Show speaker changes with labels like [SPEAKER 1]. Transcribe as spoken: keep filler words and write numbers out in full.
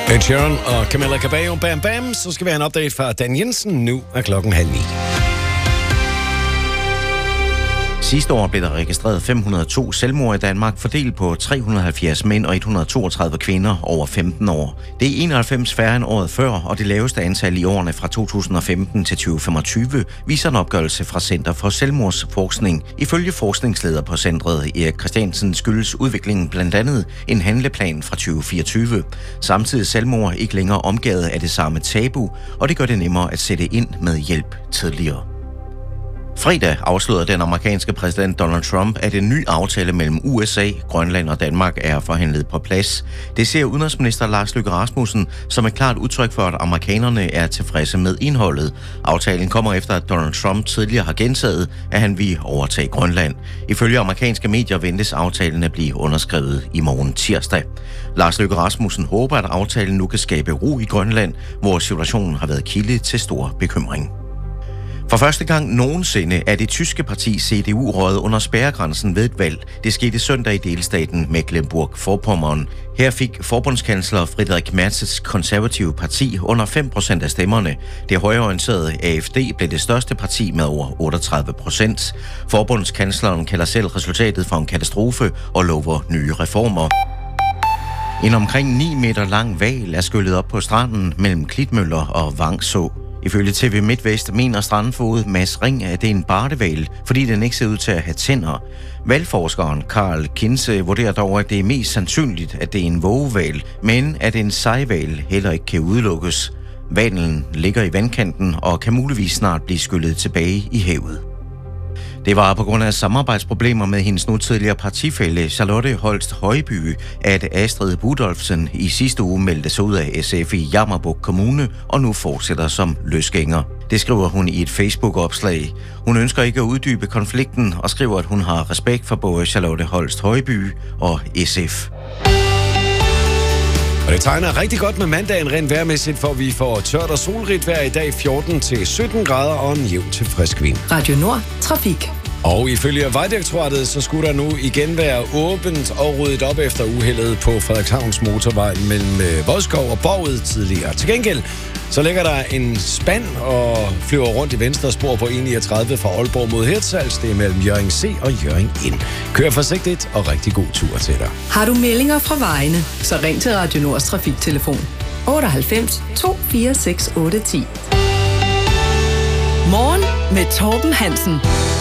[SPEAKER 1] Ed Sheeran og Camilla Cabello, bam bam. Så skal vi have en update fra Dan Jensen. Nu er klokken halv ni.
[SPEAKER 2] Sidste år blev der registreret fem hundrede og to selvmord i Danmark, fordelt på tre hundrede og halvfjerds mænd og et hundrede og toogtredive kvinder over femten år. Det er enoghalvfems færre end året før, og det laveste antal i årene fra to tusind og femten til tyve femogtyve, viser en opgørelse fra Center for Selvmordsforskning. Ifølge forskningsleder på centret, Erik Christiansen, skyldes udviklingen blandt andet en handleplan fra tyve fireogtyve. Samtidig er selvmord ikke længere omgivet af det samme tabu, og det gør det nemmere at sætte ind med hjælp tidligere. Fredag afslørede den amerikanske præsident Donald Trump, at en ny aftale mellem U S A, Grønland og Danmark er forhandlet på plads. Det ser udenrigsminister Lars Løkke Rasmussen som et klart udtryk for, at amerikanerne er tilfredse med indholdet. Aftalen kommer efter, at Donald Trump tidligere har gentaget, at han vil overtage Grønland. Ifølge amerikanske medier ventes aftalen at blive underskrevet i morgen tirsdag. Lars Løkke Rasmussen håber, at aftalen nu kan skabe ro i Grønland, hvor situationen har været kilde til stor bekymring. For første gang nogensinde er det tyske parti C D U røget under spærregrænsen ved et valg. Det skete søndag i delstaten Mecklenburg-Vorpommern. Her fik forbundskansler Friedrich Merz's konservative parti under fem procent af stemmerne. Det højreorienterede A F D blev det største parti med over otteogtredive procent. Forbundskansleren kalder selv resultatet for en katastrofe og lover nye reformer. En omkring ni meter lang hval er skyllet op på stranden mellem Klitmøller og Vangså. Ifølge T V MidtVest mener strandfoged Mads Ring, at det er en bardehval, fordi den ikke ser ud til at have tænder. Hvalforskeren Karl Kinse vurderer dog, at det er mest sandsynligt, at det er en vågehval, men at en sejhval heller ikke kan udelukkes. Hvalen ligger i vandkanten og kan muligvis snart blive skyllet tilbage i havet. Det var på grund af samarbejdsproblemer med hendes nu tidligere partifælle Charlotte Holst Højby, at Astrid Budolfsen i sidste uge meldte sig ud af S F i Jammerbugt Kommune og nu fortsætter som løsgænger. Det skriver hun i et Facebook-opslag. Hun ønsker ikke at uddybe konflikten og skriver, at hun har respekt for både Charlotte Holst Højby og S F.
[SPEAKER 1] Og det tegner rigtig godt med mandagen rent vejrmæssigt, for vi får tørt og solrigt vejr i dag, fjorten til sytten grader og en jævn til frisk vind.
[SPEAKER 3] Radio Nord Trafik.
[SPEAKER 1] Og ifølge Vejdirektoratet, så skulle der nu igen være åbent og ryddet op efter uheldet på Frederikshavns motorvej mellem Vodskov og Borget tidligere. Til gengæld så ligger der en spand og flyver rundt i venstre spor på en niogtredive fra Aalborg mod Hirtshals. Det er mellem Hjørring C og Hjørring Ind. Kør forsigtigt og rigtig god tur til dig.
[SPEAKER 3] Har du meldinger fra vejene, så ring til Radio Nords trafiktelefon otteoghalvfems to fire seks otte ti. Morgen med Torben Hansen.